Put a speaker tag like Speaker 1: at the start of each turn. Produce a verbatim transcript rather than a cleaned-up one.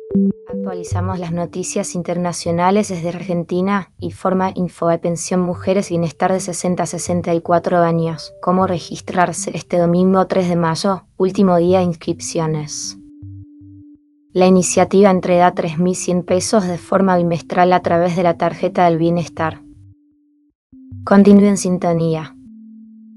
Speaker 1: Actualizamos las noticias internacionales desde Argentina y forma Infobae Pensión Mujeres Bienestar de sesenta a sesenta y cuatro años. ¿Cómo registrarse? Este domingo tres de mayo, último día de inscripciones. La iniciativa entrega tres mil cien pesos de forma bimestral a través de la tarjeta del bienestar. Continúe en sintonía.